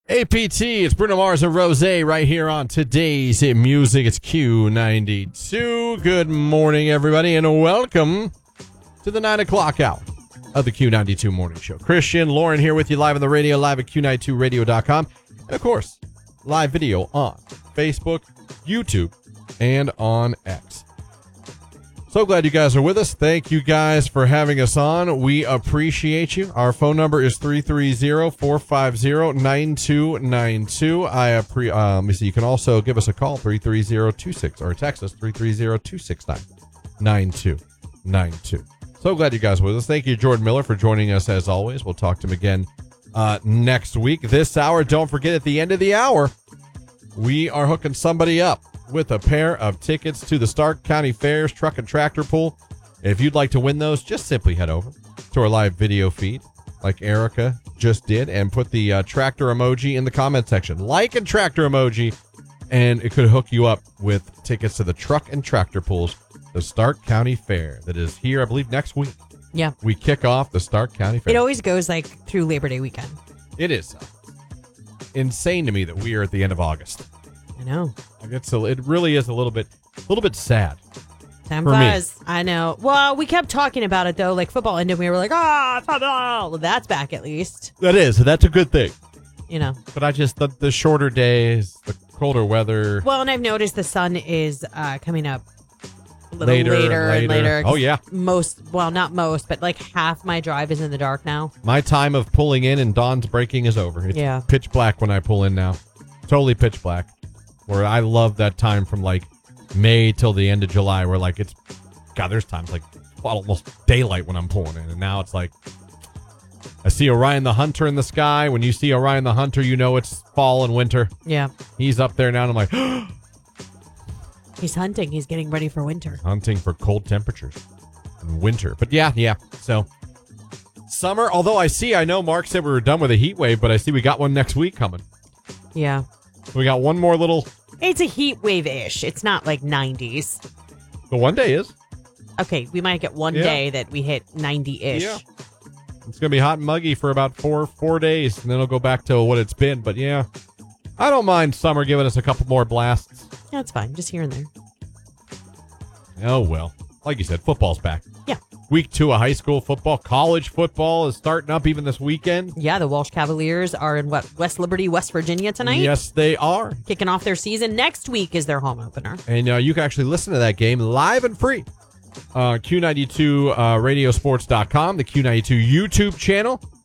APT, it's Bruno Mars and Rose right here on today's Hit Music. It's Q92. Good morning, everybody, and welcome to the 9 o'clock hour of the Q92 Morning Show. Christian, Lauren here with you live on the radio, live at Q92radio.com. And, of course, live video on Facebook, YouTube, and on X. So glad you guys are with us. Thank you guys for having us on. We appreciate you. Our phone number is 330-450-9292. Let me see. You can also give us a call, 330-26, or text us, 330-269-9292. So glad you guys are with us. Thank you, Jordan Miller, for joining us as always. We'll talk to him again next week. This hour, don't forget, at the end of the hour, we are hooking somebody up with a pair of tickets to the Stark County Fairs Truck and Tractor Pull. If you'd like to win those, just simply head over to our live video feed like Erica just did and put the tractor emoji in the comment section. Like and tractor emoji, and it could hook you up with tickets to the Truck and Tractor Pulls, the Stark County Fair that is here, I believe, next week. Yeah. We kick off the Stark County Fair. It always goes like through Labor Day weekend. It is insane to me that we are at the end of August. I know. It really is a little bit sad. Time for flies. I know. Well, we kept talking about it though. Like football ended, we were like, football. Well, that's back at least. That's a good thing. You know. But I just the shorter days, the colder weather. Well, and I've noticed the sun is coming up a little later and later. Oh yeah. Not most, but like half my drive is in the dark now. My time of pulling in and dawn's breaking is over. It's pitch black when I pull in now. Totally pitch black. Where I love that time from like May till the end of July, where like there's times like almost daylight when I'm pulling in, and now it's like I see Orion the Hunter in the sky. When you see Orion the Hunter, you know it's fall and winter. Yeah, he's up there now, and I'm like, he's hunting. He's getting ready for winter. Hunting for cold temperatures and winter. But yeah. So summer. Although I know Mark said we were done with a heat wave, but I see we got one next week coming. Yeah. We got one more little. It's a heat wave-ish. It's not like 90s. The one day is. Okay, we might get one day that we hit 90-ish. Yeah. It's going to be hot and muggy for about four days, and then it'll go back to what it's been. But yeah, I don't mind summer giving us a couple more blasts. Yeah, it's fine. Just here and there. Oh, well. Like you said, football's back. Yeah. Week 2 of high school football. College football is starting up even this weekend. Yeah, the Walsh Cavaliers are in West Liberty, West Virginia tonight. Yes, they are. Kicking off their season. Next week is their home opener. And you can actually listen to that game live and free. Q92 Radiosports.com, the Q92 YouTube channel.